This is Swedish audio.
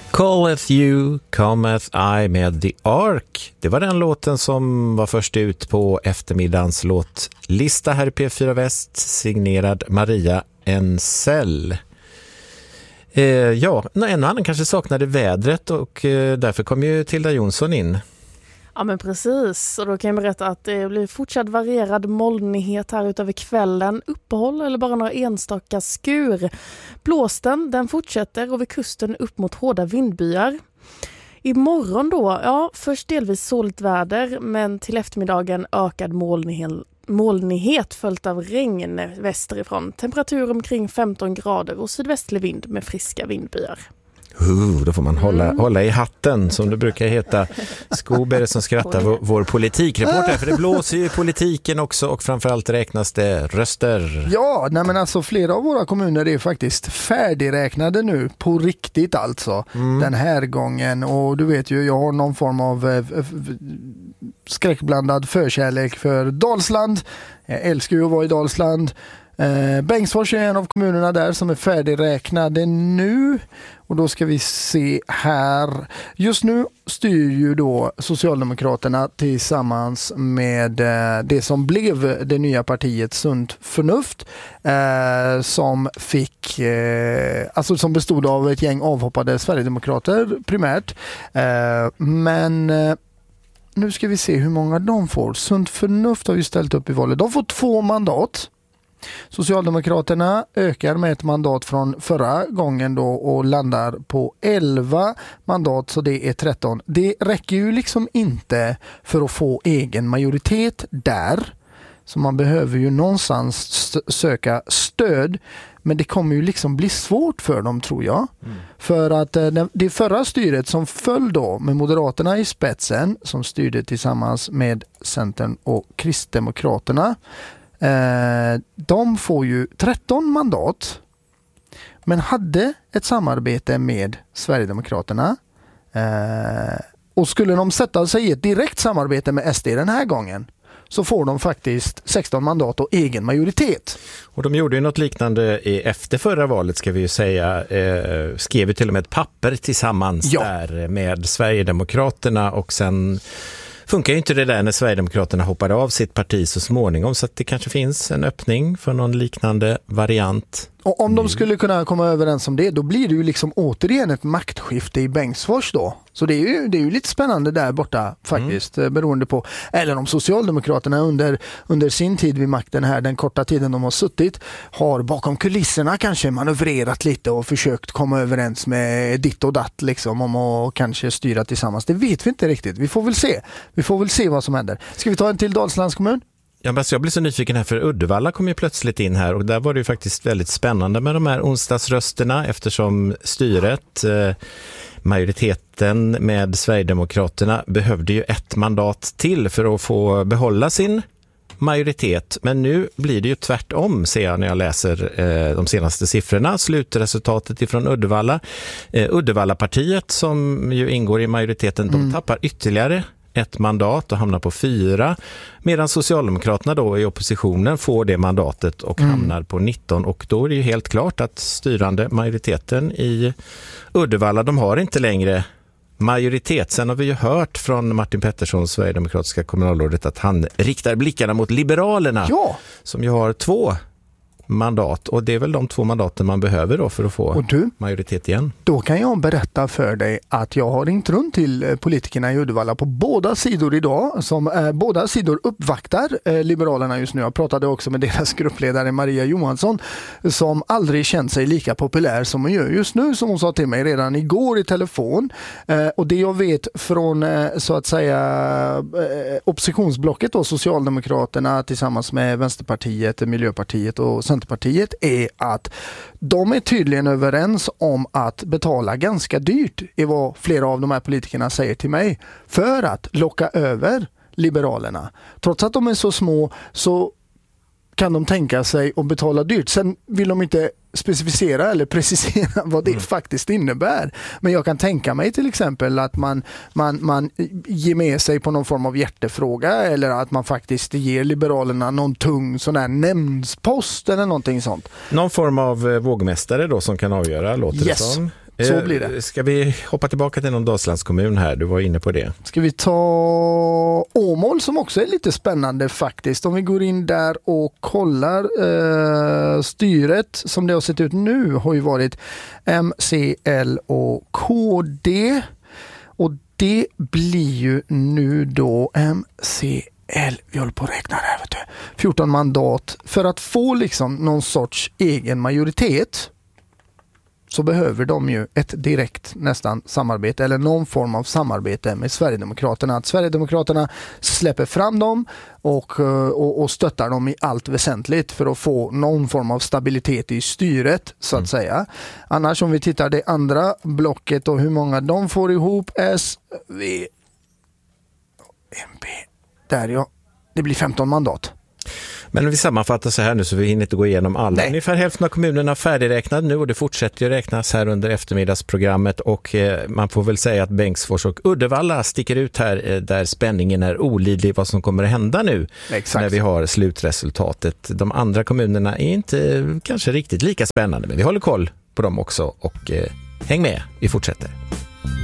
Calleth you, cometh I med The Ark. Det var den låten som var först ut på eftermiddagens låtlista här i P4 Väst, signerad Maria Ensell. En och annan kanske saknade vädret och därför kom ju Tilda Jonsson in. Ja men precis, och då kan jag berätta att det blir fortsatt varierad molnighet här utöver kvällen, uppehåll eller bara några enstaka skur. Blåsten den fortsätter och vid kusten upp mot hårda vindbyar. Imorgon då, först delvis soligt väder men till eftermiddagen ökad molnighet följt av regn västerifrån. Temperatur omkring 15 grader och sydvästlig vind med friska vindbyar. Då får man hålla i hatten som det brukar heta. Skoberg som skrattar vår politikreporter, för det blåser ju i politiken också och framförallt räknas det röster. Ja, men alltså flera av våra kommuner är faktiskt färdigräknade nu på riktigt alltså den här gången, och du vet ju jag har någon form av skräckblandad förkärlek för Dalsland. Jag älskar ju att vara i Dalsland. Bengtsfors är en av kommunerna där som är färdigräknade nu, och då ska vi se här. Just nu styr ju då Socialdemokraterna tillsammans med det som blev det nya partiet Sunt Förnuft, som bestod av ett gäng avhoppade Sverigedemokrater primärt. Men nu ska vi se hur många de får. Sunt Förnuft har ju ställt upp i valet. De får 2 mandat. Socialdemokraterna ökar med 1 mandat från förra gången då och landar på 11 mandat, så det är 13. Det räcker ju liksom inte för att få egen majoritet där, så man behöver ju någonstans söka stöd, men det kommer ju liksom bli svårt för dem, tror jag. För att det förra styret som föll då med Moderaterna i spetsen, som styrde tillsammans med Centern och Kristdemokraterna, de får ju 13 mandat men hade ett samarbete med Sverigedemokraterna, och skulle de sätta sig i ett direkt samarbete med SD den här gången så får de faktiskt 16 mandat och egen majoritet. Och de gjorde ju något liknande efter förra valet, ska vi ju säga. Skrev ju till och med ett papper tillsammans där med Sverigedemokraterna, och sen funkar ju inte det där när Sverigedemokraterna hoppade av sitt parti så småningom, så att det kanske finns en öppning för någon liknande variant. Och om de skulle kunna komma överens om det, då blir det ju liksom återigen ett maktskifte i Bengtsfors då. Så det är ju lite spännande där borta faktiskt, beroende på, eller om Socialdemokraterna under sin tid vid makten här, den korta tiden de har suttit, har bakom kulisserna kanske manövrerat lite och försökt komma överens med ditt och datt liksom, om att kanske styra tillsammans. Det vet vi inte riktigt. Vi får väl se vad som händer. Ska vi ta en till Dalslands kommun? Ja, men jag blir så nyfiken här, för Uddevalla kom ju plötsligt in här, och där var det ju faktiskt väldigt spännande med de här onsdagsrösterna, eftersom styret, majoriteten med Sverigedemokraterna, behövde ju 1 mandat till för att få behålla sin majoritet. Men nu blir det ju tvärtom, ser jag när jag läser de senaste siffrorna. Slutresultatet ifrån Uddevalla. Uddevallapartiet, som ju ingår i majoriteten, de tappar ytterligare 1 mandat och hamnar på 4, medan Socialdemokraterna då i oppositionen får det mandatet och hamnar på 19, och då är det ju helt klart att styrande majoriteten i Uddevalla, de har inte längre majoritet. Sen har vi ju hört från Martin Pettersson, sverigedemokratiska kommunalrådet, att han riktar blickarna mot Liberalerna, som ju har 2 mandat, och det är väl de 2 mandaten man behöver då för att få majoritet igen. Då kan jag berätta för dig att jag har ringt runt till politikerna i Uddevalla på båda sidor idag, som båda sidor uppvaktar Liberalerna just nu. Jag pratade också med deras gruppledare Maria Johansson, som aldrig känt sig lika populär som hon gör just nu, som hon sa till mig redan igår i telefon. Och det jag vet från så att säga oppositionsblocket då, Socialdemokraterna tillsammans med Vänsterpartiet, Miljöpartiet och Centerpartiet, är att de är tydligen överens om att betala ganska dyrt, i vad flera av de här politikerna säger till mig, för att locka över Liberalerna. Trots att de är så små så kan de tänka sig att betala dyrt. Sen vill de inte specificera eller precisera vad det faktiskt innebär. Men jag kan tänka mig till exempel att man ger med sig på någon form av hjärtefråga, eller att man faktiskt ger Liberalerna någon tung sån här nämndspost eller någonting sånt. Någon form av vågmästare då som kan avgöra, låter det som. Så blir det. Ska vi hoppa tillbaka till någon Dalslandskommun här? Du var inne på det. Ska vi ta Åmål som också är lite spännande faktiskt. Om vi går in där och kollar styret som det har sett ut nu har ju varit MCL och KD. Och det blir ju nu då MCL, vi håller på att räkna här, vet du. 14 mandat. För att få liksom någon sorts egen majoritet så behöver de ju ett direkt nästan samarbete eller någon form av samarbete med Sverigedemokraterna. Att Sverigedemokraterna släpper fram dem och stöttar dem i allt väsentligt för att få någon form av stabilitet i styret så att säga. Annars om vi tittar det andra blocket och hur många de får ihop, S, V, MP, där ja, det blir 15 mandat. Men om vi sammanfattar så här nu så vi hinner inte gå igenom alla. Nej. Ungefär hälften av kommunerna färdigräknad nu och det fortsätter ju räknas här under eftermiddagsprogrammet och man får väl säga att Bengtsfors och Uddevalla sticker ut här där spänningen är olidlig vad som kommer att hända nu. Exakt. När vi har slutresultatet. De andra kommunerna är inte kanske riktigt lika spännande men vi håller koll på dem också och häng med, vi fortsätter.